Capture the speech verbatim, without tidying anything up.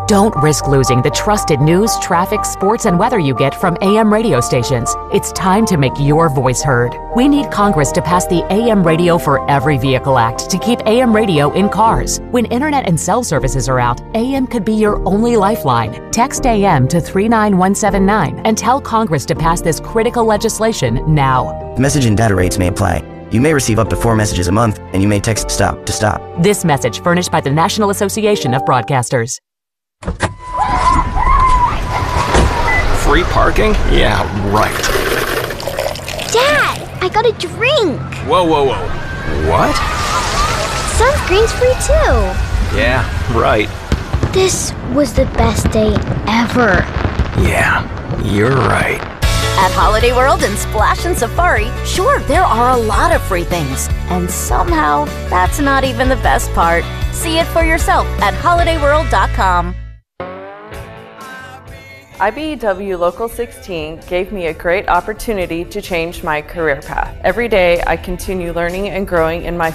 Don't risk losing the trusted news, traffic, sports, and weather you get from A M radio stations. It's time to make your voice heard. We need Congress to pass the A M Radio for Every Vehicle Act to keep A M radio in cars. When internet and cell services are out, A M could be your only lifeline. Text A M to three nine one seven nine and tell Congress to pass this critical legislation now. Message and data rates may apply. You may receive up to four messages a month, and you may text STOP to stop. This message furnished by the National Association of Broadcasters. Free parking? Yeah, right. Dad, I got a drink. Whoa, whoa, whoa. What? Sunscreen's free too. Yeah, right. This was the best day ever. Yeah, you're right. At Holiday World and Splash and Safari, sure, there are a lot of free things. And somehow, that's not even the best part. See it for yourself at holiday world dot com. I B E W Local sixteen gave me a great opportunity to change my career path. Every day, I continue learning and growing in my